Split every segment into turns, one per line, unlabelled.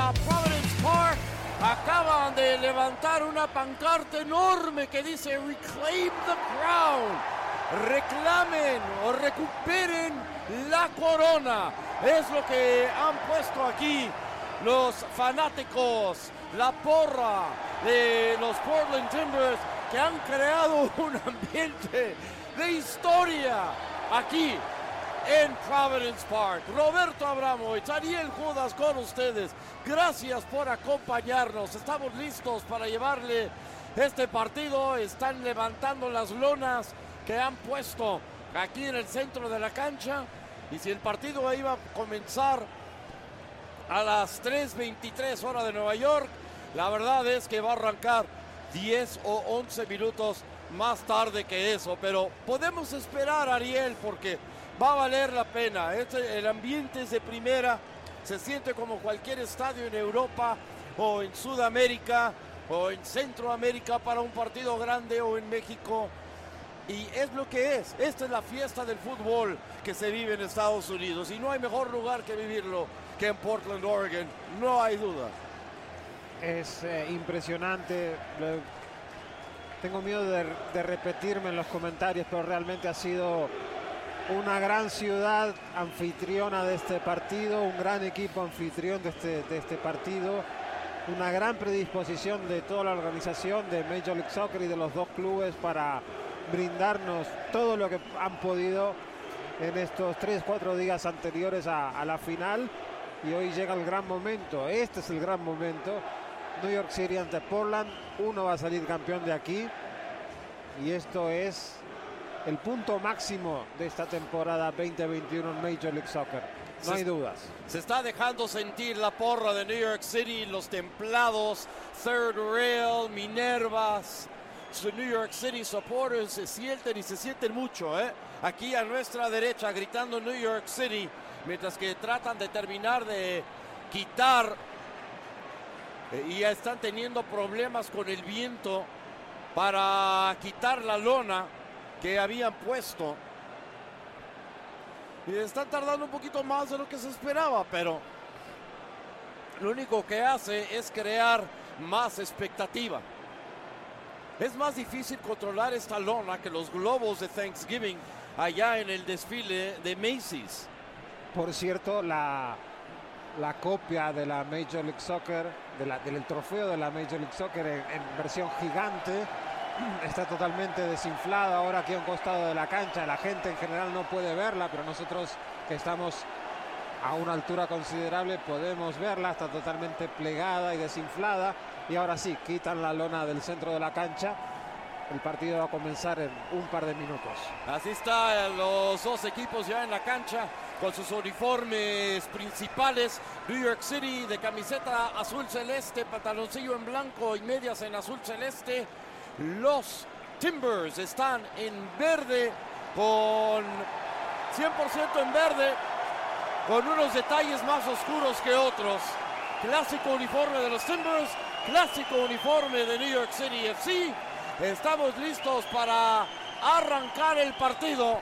a Providence Park acaban de levantar una pancarta enorme que dice Reclaim the Crown. Reclamen o recuperen la corona. Es lo que han puesto aquí los fanáticos, la porra de los Portland Timbers, que han creado un ambiente de historia aquí en Providence Park. Roberto Abramovich, Ariel Judas con ustedes. Gracias por acompañarnos. Estamos listos para llevarle este partido. Están levantando las lonas que han puesto aquí en el centro de la cancha. Y si el partido iba a comenzar a las 3:23 hora de Nueva York, la verdad es que va a arrancar 10 o 11 minutos más tarde que eso. Pero podemos esperar, Ariel, porque va a valer la pena. El ambiente es de primera. Se siente como cualquier estadio en Europa o en Sudamérica o en Centroamérica para un partido grande, o en México. Y es lo que es. Esta es la fiesta del fútbol que se vive en Estados Unidos. Y no hay mejor lugar que vivirlo que en Portland, Oregon. No hay duda.
Es impresionante. Tengo miedo de repetirme en los comentarios, pero realmente ha sido una gran ciudad anfitriona de este partido, un gran equipo anfitrión de este partido, una gran predisposición de toda la organización de Major League Soccer y de los dos clubes para brindarnos todo lo que han podido en estos 3-4 días anteriores a la final. Y hoy llega el gran momento. Este es el gran momento. New York City ante Portland. Uno va a salir campeón de aquí. Y esto es el punto máximo de esta temporada 2021 en Major League Soccer. No hay dudas.
Se está dejando sentir la porra de New York City, los templados, Third Rail, Minervas. New York City supporters se sienten mucho, aquí a nuestra derecha, gritando New York City, mientras que tratan de terminar de quitar y ya están teniendo problemas con el viento para quitar la lona que habían puesto. Y están tardando un poquito más de lo que se esperaba, pero lo único que hace es crear más expectativa. Es más difícil controlar esta lona que los globos de Thanksgiving allá en el desfile de Macy's.
Por cierto, la copia de la Major League Soccer, del trofeo de la Major League Soccer en versión gigante, está totalmente desinflada ahora aquí a un costado de la cancha. La gente en general no puede verla, pero nosotros que estamos a una altura considerable podemos verla. Está totalmente plegada y desinflada. Y ahora sí, quitan la lona del centro de la cancha. El partido va a comenzar en un par de minutos.
Así están los dos equipos ya en la cancha con sus uniformes principales. New York City de camiseta azul celeste, pantaloncillo en blanco y medias en azul celeste. Los Timbers están en verde, con 100% en verde, con unos detalles más oscuros que otros. Clásico uniforme de los Timbers, clásico uniforme de New York City FC. Estamos listos para arrancar el partido,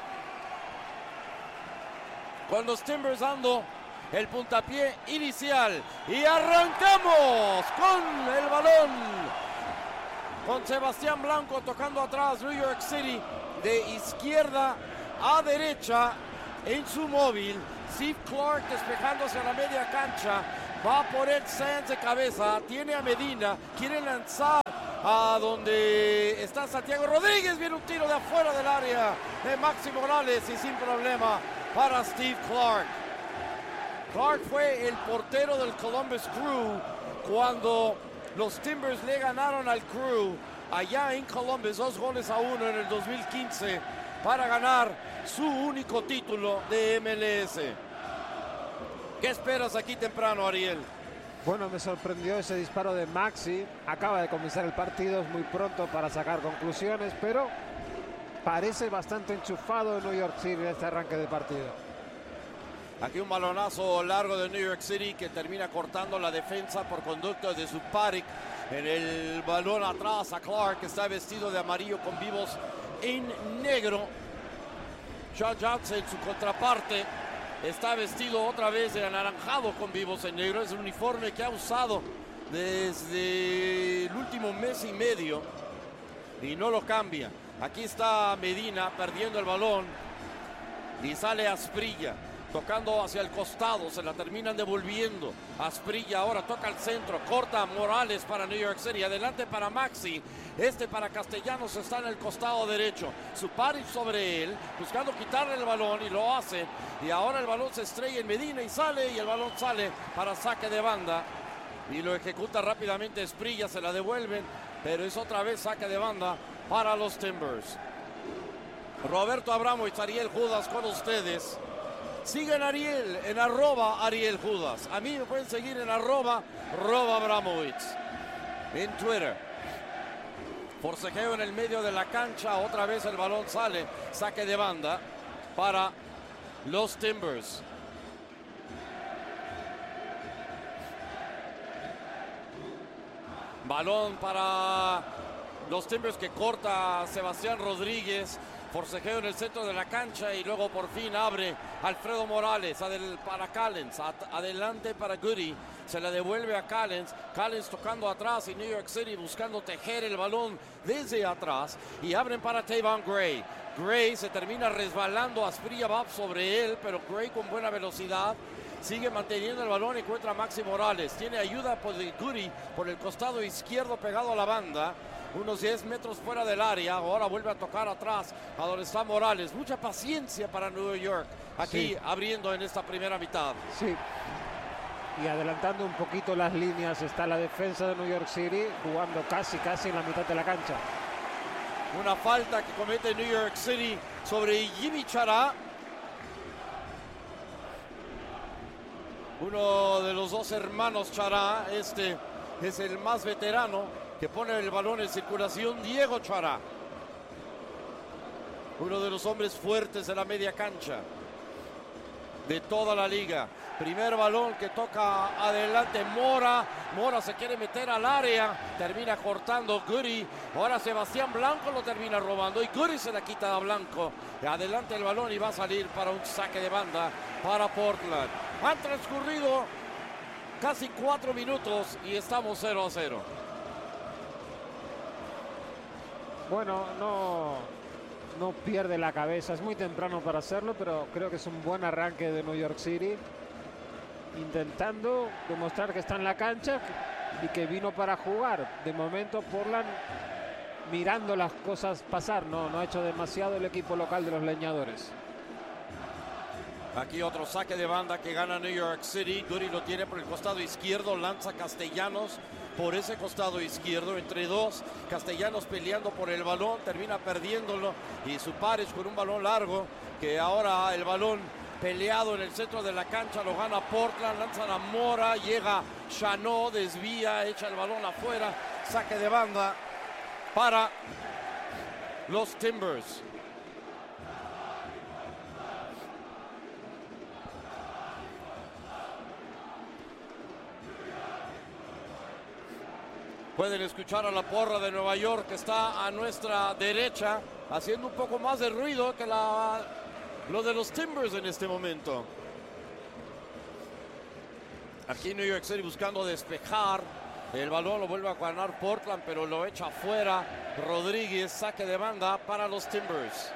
con los Timbers dando el puntapié inicial. Y arrancamos con el balón, con Sebastián Blanco tocando atrás. New York City de izquierda a derecha en su móvil. Steve Clark despejándose a la media cancha. Va por Ed Sands de cabeza. Tiene a Medina. Quiere lanzar a donde está Santiago Rodríguez. Viene un tiro de afuera del área de Maxi Morales y sin problema para Steve Clark. Clark fue el portero del Columbus Crew cuando los Timbers le ganaron al Crew allá en Columbus 2-1 en el 2015 para ganar su único título de MLS. ¿Qué esperas aquí temprano, Ariel?
Bueno, me sorprendió ese disparo de Maxi. Acaba de comenzar el partido, es muy pronto para sacar conclusiones, pero parece bastante enchufado en New York City en este arranque de partido.
Aquí un balonazo largo de New York City que termina cortando la defensa por conducto de Zuparic. En el balón atrás a Clark, que está vestido de amarillo con vivos en negro. Sean Johnson, su contraparte, está vestido otra vez de anaranjado con vivos en negro. Es el uniforme que ha usado desde el último mes y medio y no lo cambia. Aquí está Medina perdiendo el balón y sale Asprilla tocando hacia el costado, se la terminan devolviendo. Asprilla ahora toca al centro, corta Morales para New York City, adelante para Maxi, para Castellanos está en el costado derecho, Suparic sobre él, buscando quitarle el balón y lo hace, y ahora el balón se estrella en Medina y sale, y el balón sale para saque de banda, y lo ejecuta rápidamente Asprilla, se la devuelven, pero es otra vez saque de banda para los Timbers. Roberto Abramovich, Ariel Judas con ustedes. Sigan a Ariel en @Ariel Judas. A mí me pueden seguir en @Abramovich en Twitter. Forcejeo en el medio de la cancha. Otra vez el balón sale. Saque de banda para los Timbers. Balón para los Timbers que corta Sebastián Rodríguez. Forcejeo en el centro de la cancha y luego por fin abre Alfredo Morales para Callens, adelante para Goody, se la devuelve a Callens, Callens tocando atrás y New York City buscando tejer el balón desde atrás y abren para Tavon Gray. Gray se termina resbalando, Asprilla va sobre él, pero Gray con buena velocidad sigue manteniendo el balón y encuentra a Maxi Morales, tiene ayuda por Goody por el costado izquierdo pegado a la banda. Unos 10 metros fuera del área, ahora vuelve a tocar atrás a donde está Morales. Mucha paciencia para New York, aquí sí, abriendo en esta primera mitad.
Sí, y adelantando un poquito las líneas está la defensa de New York City, jugando casi en la mitad de la cancha.
Una falta que comete New York City sobre Jimmy Chará. Uno de los dos hermanos Chará, es el más veterano, que pone el balón en circulación, Diego Chará. Uno de los hombres fuertes de la media cancha de toda la liga. Primer balón que toca adelante Mora. Mora se quiere meter al área. Termina cortando Goody. Ahora Sebastián Blanco lo termina robando. Y Goody se la quita a Blanco. Adelante el balón y va a salir para un saque de banda para Portland. Han transcurrido casi 4 minutos y estamos 0-0.
Bueno, no pierde la cabeza, es muy temprano para hacerlo, pero creo que es un buen arranque de New York City, intentando demostrar que está en la cancha y que vino para jugar. De momento Portland mirando las cosas pasar, no ha hecho demasiado el equipo local de los leñadores.
Aquí otro saque de banda que gana New York City. Goody lo tiene por el costado izquierdo, lanza Castellanos por ese costado izquierdo, entre dos. Castellanos peleando por el balón, termina perdiéndolo. Y Suparic con un balón largo, que ahora el balón peleado en el centro de la cancha lo gana Portland. Lanzan a Mora, llega Chanot, desvía, echa el balón afuera. Saque de banda para los Timbers. Pueden escuchar a la porra de Nueva York que está a nuestra derecha, haciendo un poco más de ruido que lo de los Timbers en este momento. Aquí New York City buscando despejar. El balón lo vuelve a ganar Portland, pero lo echa afuera Rodríguez. Saque de banda para los Timbers.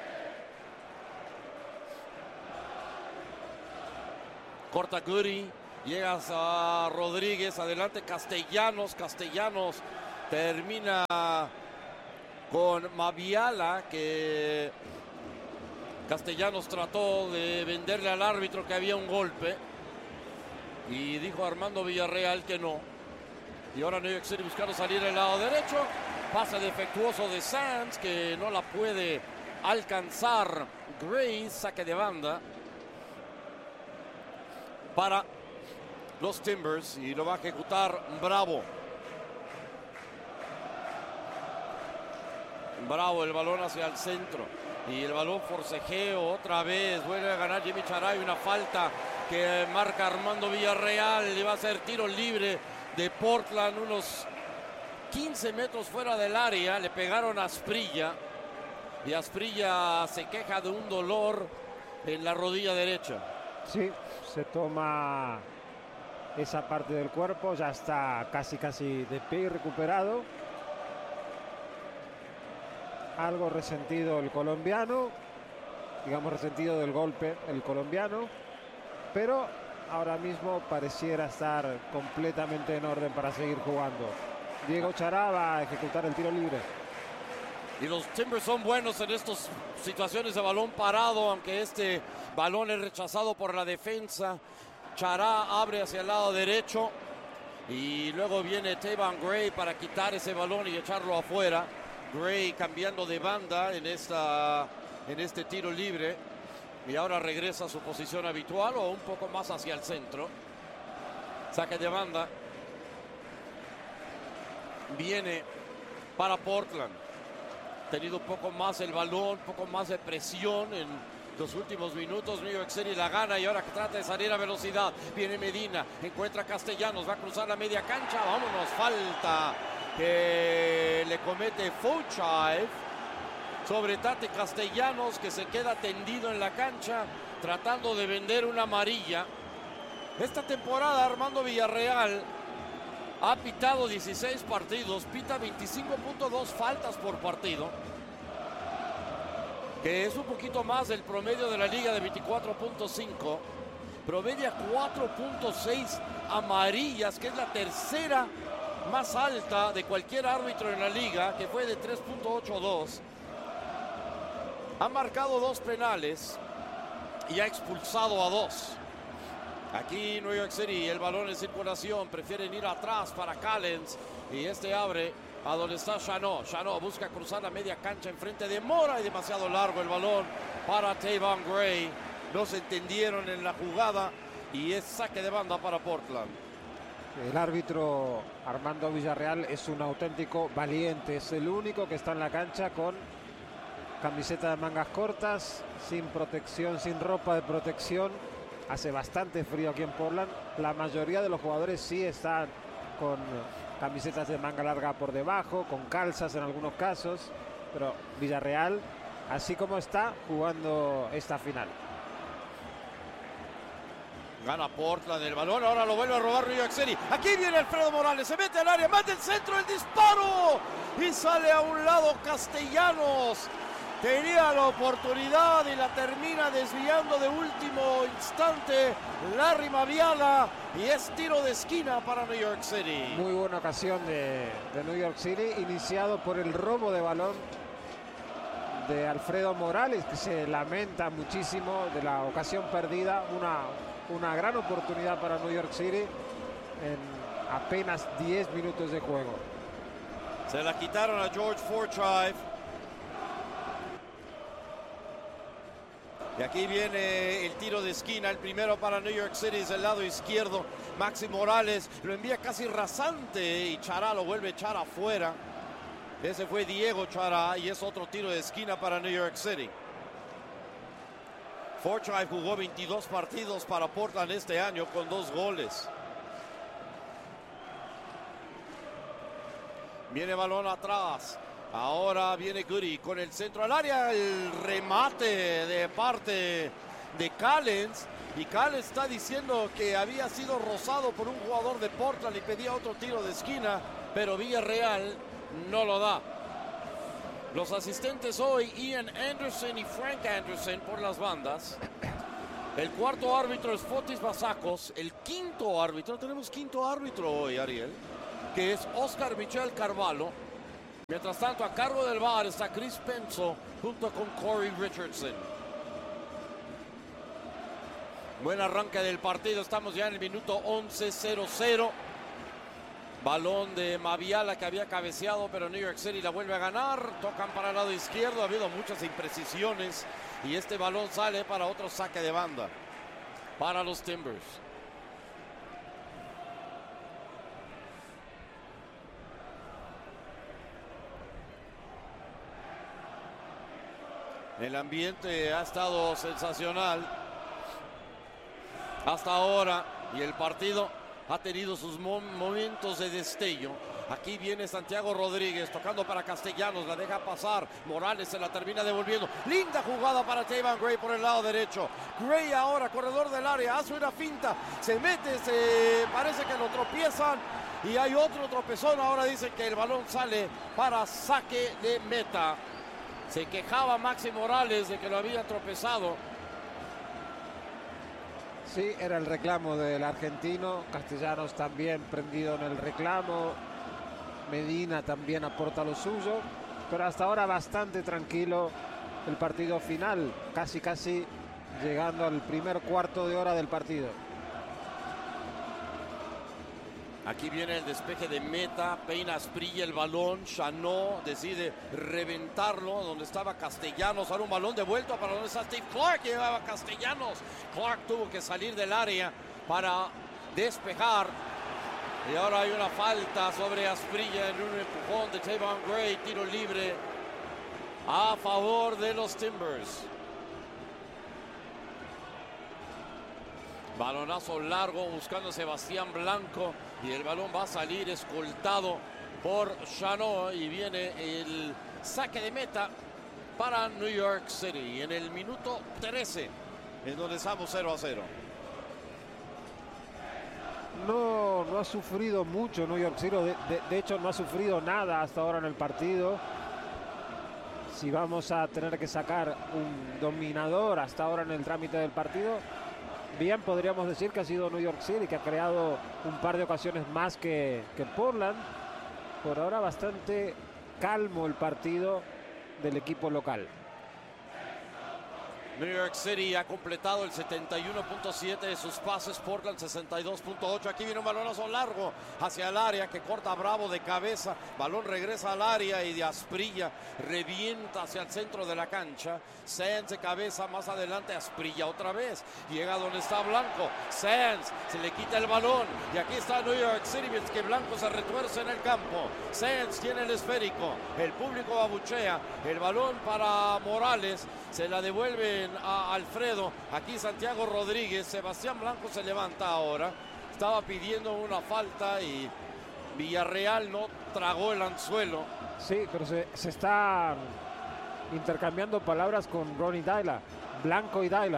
Corta Goody. Llegas a Rodríguez, adelante Castellanos termina con Maviala, que Castellanos trató de venderle al árbitro que había un golpe y dijo Armando Villarreal que no. Y ahora New York City buscando salir del lado derecho, pase defectuoso de Sands que no la puede alcanzar Gray, saque de banda para los Timbers y lo va a ejecutar Bravo. El balón hacia el centro y el balón forcejeo otra vez, vuelve a ganar Jimmy Chará y una falta que marca Armando Villarreal, le va a hacer tiro libre de Portland, unos 15 metros fuera del área, le pegaron a Asprilla y Asprilla se queja de un dolor en la rodilla derecha.
Sí, se toma esa parte del cuerpo, ya está casi de pie y recuperado. Algo resentido el colombiano, digamos resentido del golpe el colombiano, pero ahora mismo pareciera estar completamente en orden para seguir jugando. Diego Chará va a ejecutar el tiro libre.
Y los Timbers son buenos en estas situaciones de balón parado, aunque este balón es rechazado por la defensa. Chará abre hacia el lado derecho y luego viene Tayvon Gray para quitar ese balón y echarlo afuera. Gray cambiando de banda en este tiro libre y ahora regresa a su posición habitual o un poco más hacia el centro. Saque de banda. Viene para Portland. Tenido un poco más el balón, un poco más de presión en los últimos minutos. New York City la gana y ahora que trata de salir a velocidad. Viene Medina, encuentra a Castellanos, va a cruzar la media cancha. Vámonos, falta que le comete Fochive sobre Tate Castellanos, que se queda tendido en la cancha tratando de vender una amarilla. Esta temporada Armando Villarreal ha pitado 16 partidos, pita 25.2 faltas por partido, que es un poquito más del promedio de la liga de 24.5. Promedia 4.6 amarillas, que es la tercera más alta de cualquier árbitro en la liga, que fue de 3.82. Ha marcado 2 penales y ha expulsado a 2. Aquí New York City, el balón en circulación, prefieren ir atrás para Callens y este abre a donde está Chanot. Chanot busca cruzar la media cancha enfrente de Mora y demasiado largo el balón para Tayvon Gray. No se entendieron en la jugada y es saque de banda para Portland.
El árbitro Armando Villarreal es un auténtico valiente, es el único que está en la cancha con camiseta de mangas cortas, sin protección, sin ropa de protección. Hace bastante frío aquí en Portland. La mayoría de los jugadores sí están con camisetas de manga larga por debajo, con calzas en algunos casos, pero Villarreal, así como está, jugando esta final.
Gana Portland el balón, ahora lo vuelve a robar New York City. Aquí viene Alfredo Morales, se mete al área, mete el centro, el disparo y sale a un lado Castellanos. Tenía la oportunidad y la termina desviando de último instante Larry Mabiala y es tiro de esquina para New York City.
Muy buena ocasión de New York City, iniciado por el robo de balón de Alfredo Morales, que se lamenta muchísimo de la ocasión perdida. Una gran oportunidad para New York City en apenas 10 minutos de juego.
Se la quitaron a George Fochive. Y aquí viene el tiro de esquina, el primero para New York City, es el lado izquierdo. Maxi Morales lo envía casi rasante y Chará lo vuelve a echar afuera. Ese fue Diego Chará y es otro tiro de esquina para New York City. Fochive jugó 22 partidos para Portland este año con 2 goles. Viene balón atrás. Ahora viene Goody con el centro al área, el remate de parte de Callens. Y Callens está diciendo que había sido rozado por un jugador de Portland y pedía otro tiro de esquina, pero Villarreal no lo da. Los asistentes hoy, Ian Anderson y Frank Anderson por las bandas. El cuarto árbitro es Fotis Basacos. El quinto árbitro, tenemos quinto árbitro hoy, Ariel, que es Oscar Michel Carvalho. Mientras tanto, a cargo del VAR está Chris Penso junto con Corey Richardson. Buen arranque del partido, estamos ya en el minuto 11:00. Balón de Mabiala que había cabeceado, pero New York City la vuelve a ganar. Tocan para el lado izquierdo, ha habido muchas imprecisiones y este balón sale para otro saque de banda para los Timbers. El ambiente ha estado sensacional hasta ahora y el partido ha tenido sus momentos de destello. Aquí viene Santiago Rodríguez tocando para Castellanos, la deja pasar. Morales se la termina devolviendo. Linda jugada para Taven Gray por el lado derecho. Gray ahora, corredor del área, hace una finta, se mete, parece que lo tropiezan y hay otro tropezón. Ahora dicen que el balón sale para saque de meta. Se quejaba Maxi Morales de que lo habían tropezado.
Sí, era el reclamo del argentino. Castellanos también prendido en el reclamo. Medina también aporta lo suyo. Pero hasta ahora bastante tranquilo el partido final. Casi llegando al primer cuarto de hora del partido.
Aquí viene el despeje de meta, peina Asprilla el balón, Chanot decide reventarlo donde estaba Castellanos, ahora un balón devuelto para donde está Steve Clark, que llevaba Castellanos. Clark tuvo que salir del área para despejar y ahora hay una falta sobre Asprilla en un empujón de Taven Gray, tiro libre a favor de los Timbers. Balonazo largo buscando a Sebastián Blanco y el balón va a salir escoltado por Chanot y viene el saque de meta para New York City en el minuto 13, en donde estamos 0-0.
No ha sufrido mucho New York City, de hecho no ha sufrido nada hasta ahora en el partido. Si vamos a tener que sacar un dominador hasta ahora en el trámite del partido, bien podríamos decir que ha sido New York City, que ha creado un par de ocasiones más que Portland. Por ahora bastante calmo el partido del equipo local.
New York City ha completado el 71.7 de sus pases, Portland 62.8. Aquí viene un balonazo largo hacia el área que corta a Bravo de cabeza. Balón regresa al área y de Asprilla revienta hacia el centro de la cancha. Sands de cabeza, más adelante Asprilla otra vez. Llega donde está Blanco. Sands se le quita el balón y aquí está New York City, mientras que Blanco se retuerce en el campo. Sands tiene el esférico. El público abuchea. El balón para Morales. Se la devuelven a Alfredo. Aquí Santiago Rodríguez. Sebastián Blanco se levanta ahora. Estaba pidiendo una falta y Villarreal no tragó el anzuelo.
Sí, pero se está intercambiando palabras con Ronny Deila. Blanco y Deila.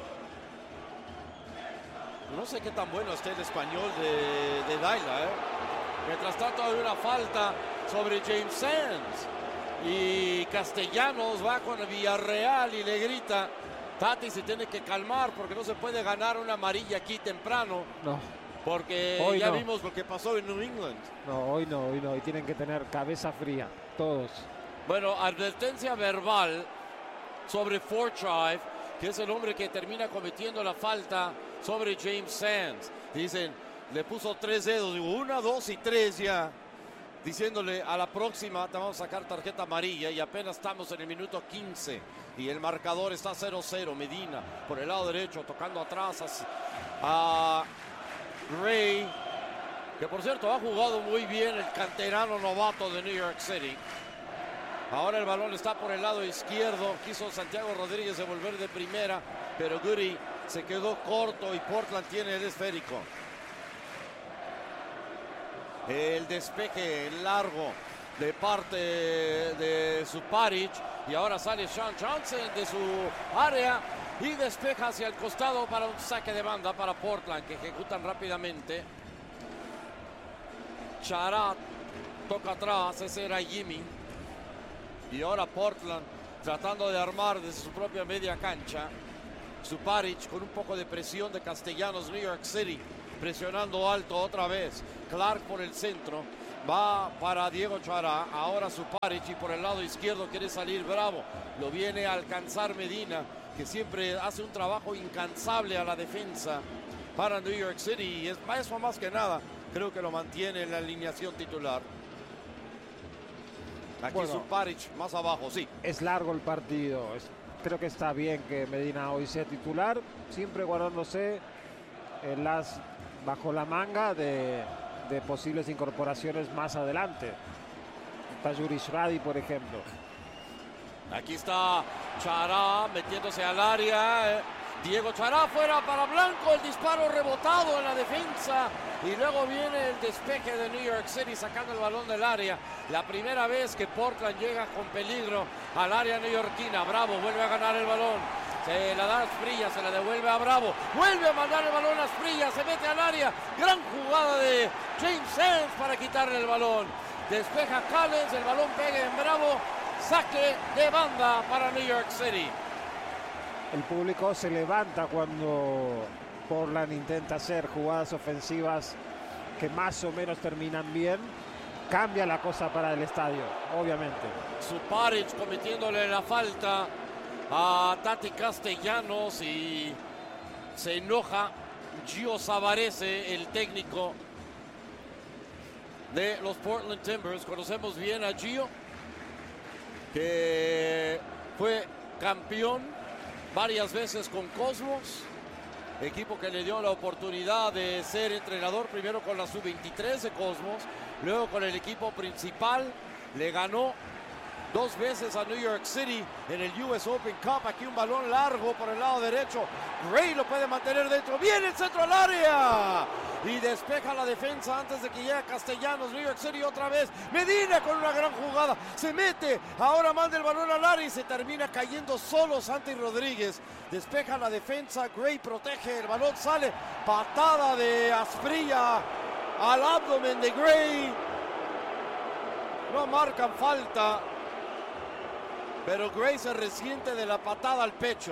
No sé qué tan bueno esté el español de Deila, ¿eh? Mientras tanto hay una falta sobre James Sands. Y Castellanos va con el Villarreal y le grita: Tati se tiene que calmar porque no se puede ganar una amarilla aquí temprano.
No.
Porque
hoy
ya
no.
vimos lo que pasó en New England.
No, hoy no. Y tienen que tener cabeza fría, todos.
Bueno, advertencia verbal sobre Forsythe, que es el hombre que termina cometiendo la falta sobre James Sands. Dicen, le puso 3 dedos, digo 1, 2 y 3 ya. Diciéndole, a la próxima te vamos a sacar tarjeta amarilla, y apenas estamos en el minuto 15 y el marcador está 0-0. Medina por el lado derecho tocando atrás a Gray, que por cierto ha jugado muy bien el canterano novato de New York City. Ahora el balón está por el lado izquierdo. Quiso Santiago Rodríguez devolver de primera, pero Goody se quedó corto y Portland tiene el esférico. El despeje largo de parte de Suparic, y ahora sale Sean Johnson de su área y despeja hacia el costado para un saque de banda para Portland, que ejecutan rápidamente. Charat toca atrás, ese era Jimmy. Y ahora Portland tratando de armar desde su propia media cancha. Suparic con un poco de presión de Castellanos. New York City presionando alto otra vez. Clark por el centro, va para Diego Chará. Ahora Suparic, y por el lado izquierdo quiere salir Bravo. Lo viene a alcanzar Medina, que siempre hace un trabajo incansable a la defensa para New York City. Y eso más que nada creo que lo mantiene en la alineación titular. Aquí bueno, Suparic más abajo, sí.
Es largo el partido. Creo que está bien que Medina hoy sea titular, siempre guardándose el as bajo la manga de posibles incorporaciones más adelante. Está Yuri Shradi, por ejemplo.
Aquí está Chará metiéndose al área. Diego Chará fuera para Blanco, el disparo rebotado en la defensa y luego viene el despeje de New York City sacando el balón del área. La primera vez que Portland llega con peligro al área neoyorquina. Bravo vuelve a ganar el balón. Se la da a Asprilla, se la devuelve a Bravo. Vuelve a mandar el balón a Asprilla, se mete al área. Gran jugada de James Sands para quitarle el balón. Despeja Collins, el balón pega en Bravo. Saque de banda para New York City.
El público se levanta cuando Portland intenta hacer jugadas ofensivas que más o menos terminan bien. Cambia la cosa para el estadio, obviamente.
Suparic cometiéndole la falta a Tati Castellanos y se enoja Gio Savarese, el técnico de los Portland Timbers. Conocemos bien a Gio, que fue campeón varias veces con Cosmos, equipo que le dio la oportunidad de ser entrenador primero con la sub-23 de Cosmos, luego con el equipo principal. Le ganó 2 veces a New York City en el US Open Cup. Aquí un balón largo por el lado derecho. Gray lo puede mantener dentro. Viene el centro al área y despeja la defensa antes de que llegue Castellanos. New York City otra vez. Medina con una gran jugada. Se mete. Ahora manda el balón al área y se termina cayendo solo Santi Rodríguez. Despeja la defensa. Gray protege. El balón sale. Patada de Asprilla al abdomen de Gray. No marcan falta, pero Gray se resiente de la patada al pecho.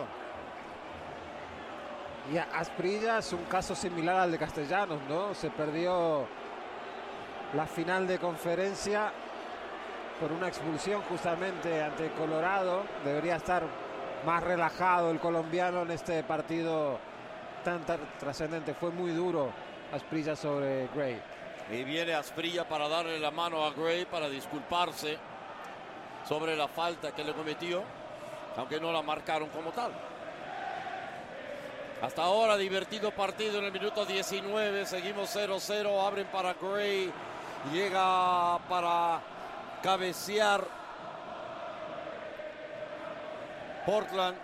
Y Asprilla es un caso similar al de Castellanos, ¿no? Se perdió la final de conferencia por una expulsión justamente ante Colorado. Debería estar más relajado el colombiano en este partido tan trascendente. Fue muy duro Asprilla sobre Gray.
Y viene Asprilla para darle la mano a Gray para disculparse sobre la falta que le cometió, aunque no la marcaron como tal. Hasta ahora divertido partido en el minuto 19, seguimos 0-0, abren para Gray, llega para cabecear Portland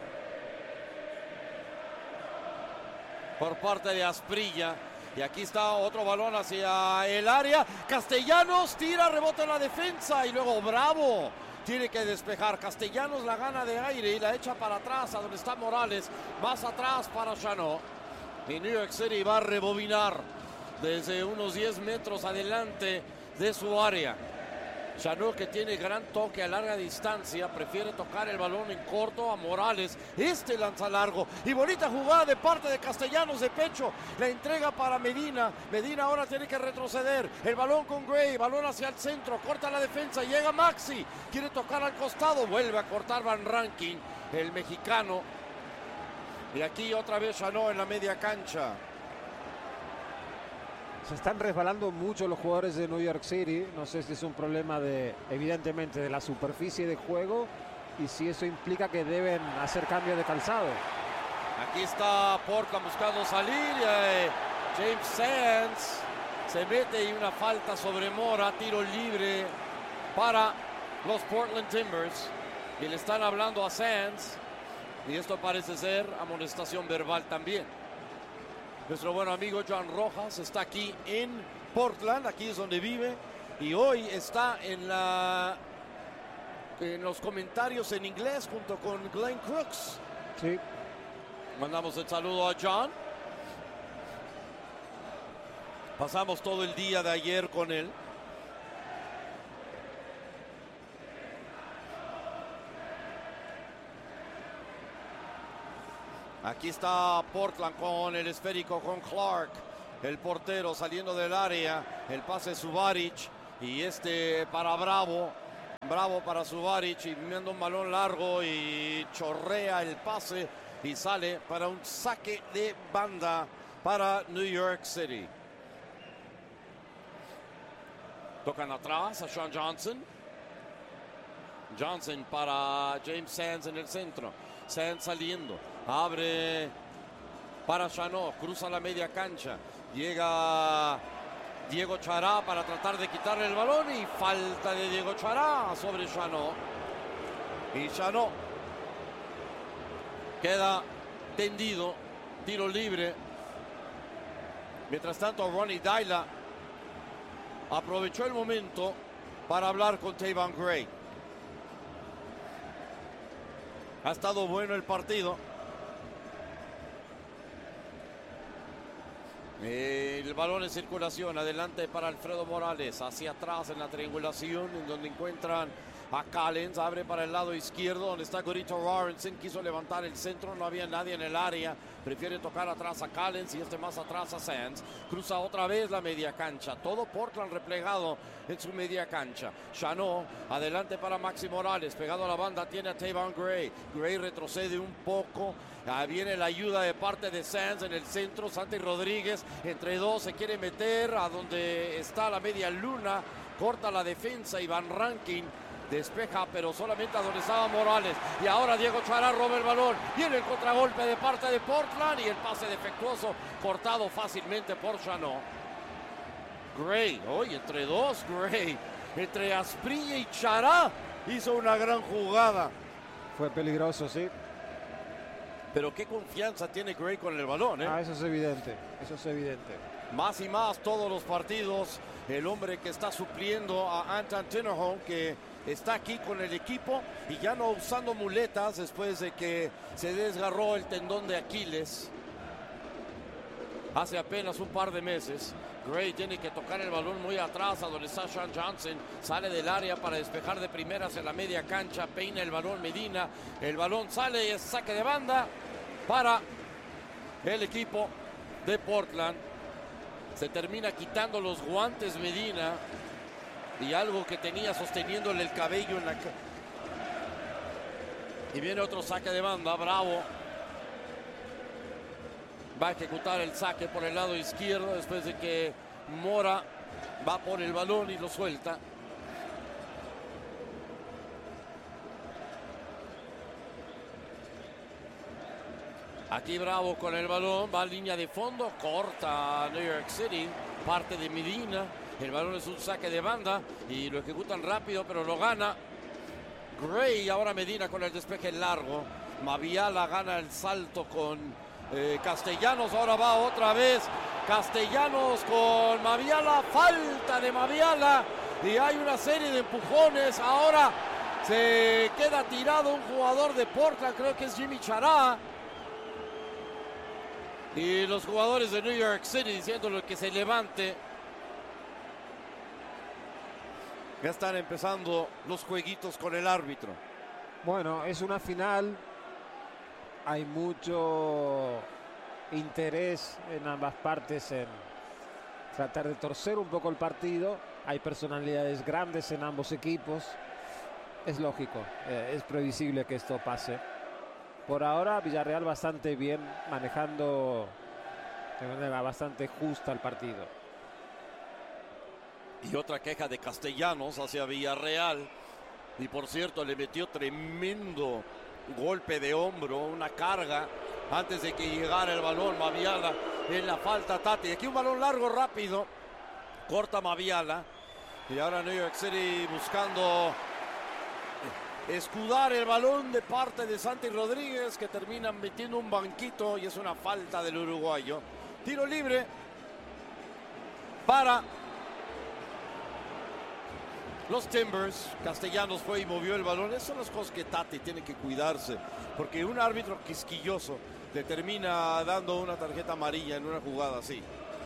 por parte de Asprilla. Y aquí está otro balón hacia el área. Castellanos tira, rebota en la defensa y luego Bravo tiene que despejar. Castellanos la gana de aire y la echa para atrás a donde está Morales. Más atrás para Chanot. Y New York City va a rebobinar desde unos 10 metros adelante de su área. Chanot, que tiene gran toque a larga distancia, prefiere tocar el balón en corto a Morales. Este lanza largo y bonita jugada de parte de Castellanos de pecho. La entrega para Medina. Medina ahora tiene que retroceder. El balón con Gray, balón hacia el centro, corta la defensa, llega Maxi. Quiere tocar al costado, vuelve a cortar Van Rankin, el mexicano. Y aquí otra vez Chanot en la media cancha.
Se están resbalando mucho los jugadores de New York City. No sé si es un problema evidentemente, de la superficie de juego y si eso implica que deben hacer cambio de calzado.
Aquí está Portland buscando salir. James Sands se mete y una falta sobre Mora. Tiro libre para los Portland Timbers. Y le están hablando a Sands. Y esto parece ser amonestación verbal también. Nuestro buen amigo John Rojas está aquí en Portland, aquí es donde vive, y hoy está en los comentarios en inglés junto con Glenn Crooks.
Sí.
Mandamos el saludo a John. Pasamos todo el día de ayer con él. Aquí está Portland con el esférico con Clark, el portero saliendo del área, el pase Subaric y este para Bravo, Bravo para Subaric y viendo un balón largo y chorrea el pase y sale para un saque de banda para New York City. Tocan atrás a Sean Johnson. Johnson para James Sands en el centro. Sands saliendo. Abre para Chanot, cruza la media cancha, llega Diego Chará para tratar de quitarle el balón y falta de Diego Chará sobre Chanot. Y Chanot queda tendido, tiro libre. Mientras tanto, Ronnie Deila aprovechó el momento para hablar con Tayvon Gray. Ha estado bueno el partido. El balón en circulación, adelante para Alfredo Morales, hacia atrás en la triangulación, en donde encuentran a Callens, abre para el lado izquierdo, donde está Gorito Rarenson, quiso levantar el centro, no había nadie en el área, prefiere tocar atrás a Callens y más atrás a Sands, cruza otra vez la media cancha, todo Portland replegado en su media cancha. Chanot, adelante para Maxi Morales, pegado a la banda tiene a Tayvon Gray, Gray retrocede un poco, viene la ayuda de parte de Sands en el centro, Santi Rodríguez entre dos se quiere meter a donde está la media luna, corta la defensa y Van Rankin despeja, pero solamente a donde estaba Morales. Y ahora Diego Chará roba el balón. Viene el contragolpe de parte de Portland y el pase defectuoso cortado fácilmente por Chanot. Gray, hoy entre dos, Gray, entre Asprilla y Chará, hizo una gran jugada.
Fue peligroso, sí.
Pero qué confianza tiene Gray con el balón, ¿eh?
Eso es evidente, eso es evidente.
Más y más todos los partidos, el hombre que está supliendo a Anton Tinnerholm, que está aquí con el equipo y ya no usando muletas después de que se desgarró el tendón de Aquiles hace apenas un par de meses. Gray tiene que tocar el balón muy atrás a donde está Sean Johnson, sale del área para despejar de primeras en la media cancha, peina el balón Medina, el balón sale y es saque de banda para el equipo de Portland. Se termina quitando los guantes Medina y algo que tenía sosteniéndole el cabello en la... Y viene otro saque de banda, Bravo va a ejecutar el saque por el lado izquierdo después de que Mora va por el balón y lo suelta. Aquí Bravo con el balón, va a línea de fondo, corta a New York City, parte de Medina. El balón es un saque de banda y lo ejecutan rápido, pero lo gana Gray. Ahora Medina con el despeje largo. Maviala gana el salto con Castellanos. Ahora va otra vez Castellanos con Maviala. Falta de Maviala y hay una serie de empujones. Ahora se queda tirado un jugador de Portland, creo que es Jimmy Chará. Y los jugadores de New York City diciéndole que se levante. Ya están empezando los jueguitos con el árbitro.
Bueno, es una final. Hay mucho interés en ambas partes en tratar de torcer un poco el partido. Hay personalidades grandes en ambos equipos. Es lógico, es previsible que esto pase. Por ahora Villarreal bastante bien, manejando de manera bastante justa el partido.
Y otra queja de Castellanos hacia Villarreal. Y por cierto, le metió tremendo golpe de hombro, una carga, antes de que llegara el balón. Maviala en la falta, Tati. Aquí un balón largo, rápido. Corta Maviala. Y ahora New York City buscando escudar el balón de parte de Santi Rodríguez, que terminan metiendo un banquito y es una falta del uruguayo. Tiro libre para los Timbers. Castellanos fue y movió el balón. Esas son las cosas que Tati tiene que cuidarse, porque un árbitro quisquilloso le termina dando una tarjeta amarilla en una jugada así.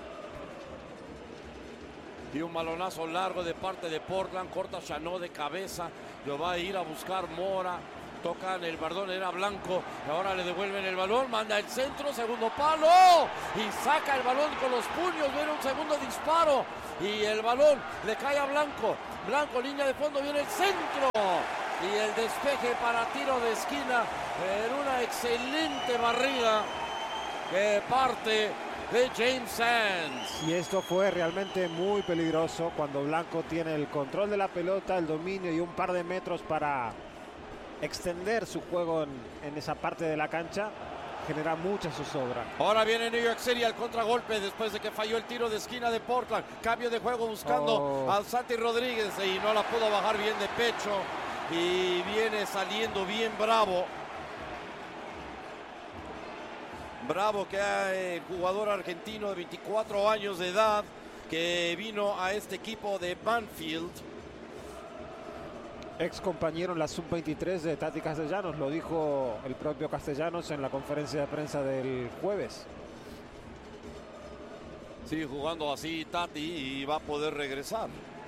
Y un balonazo largo de parte de Portland, corta Chanot de cabeza, lo va a ir a buscar Mora, tocan el bardón, era Blanco, ahora le devuelven el balón, manda el centro, segundo palo, y saca el balón con los puños, viene un segundo disparo, y el balón le cae a Blanco, Blanco, línea de fondo, viene el centro, y el despeje para tiro de esquina, en una excelente barrida que parte de James Sands.
Y esto fue realmente muy peligroso cuando Blanco tiene el control de la pelota, el dominio y un par de metros para extender su juego en esa parte de la cancha. Genera mucha zozobra.
Ahora viene New York City al contragolpe después de que falló el tiro de esquina de Portland. Cambio de juego buscando al Santi Rodríguez y no la pudo bajar bien de pecho. Y viene saliendo bien Bravo. Bravo que el jugador argentino de 24 años de edad que vino a este equipo de Banfield.
Ex compañero en la sub-23 de Tati Castellanos, lo dijo el propio Castellanos en la conferencia de prensa del jueves.
Sí, jugando así Tati y va a poder regresar.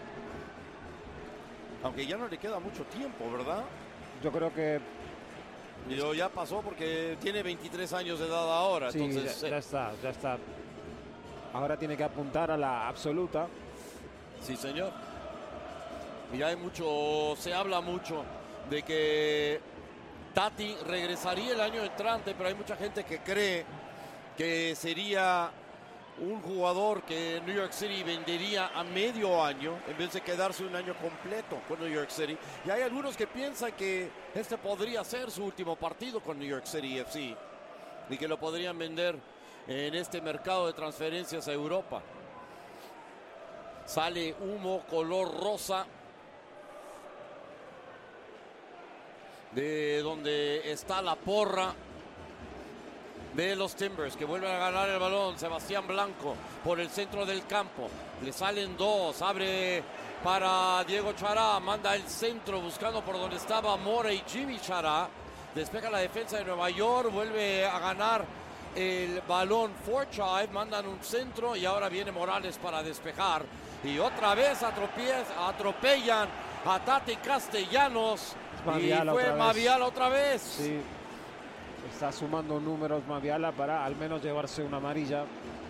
Aunque ya no le queda mucho tiempo, ¿verdad?
Yo creo que...
Ya pasó porque tiene 23 años de edad ahora.
Sí,
entonces,
ya está. Ahora tiene que apuntar a la absoluta.
Sí, señor. Y se habla mucho de que Tati regresaría el año entrante, pero hay mucha gente que cree que sería un jugador que New York City vendería a medio año en vez de quedarse un año completo con New York City. Y hay algunos que piensan que este podría ser su último partido con New York City FC y que lo podrían vender en este mercado de transferencias a Europa. Sale humo color rosa de donde está la porra de los Timbers, que vuelven a ganar el balón. Sebastián Blanco por el centro del campo. Le salen dos, abre para Diego Chará, manda el centro buscando por donde estaba Mora y Jimmy Chará. Despeja la defensa de Nueva York, vuelve a ganar el balón Forchive, mandan un centro y ahora viene Morales para despejar. Y otra vez atropellan a Tati Castellanos.
Maviala
y fue Maviala otra vez.
Sí, está sumando números Maviala para al menos llevarse una amarilla.